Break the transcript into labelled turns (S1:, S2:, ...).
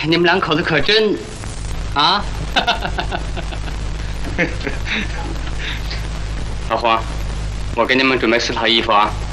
S1: 你们两口子可真，啊！老黄，我给你们准备4套衣服啊。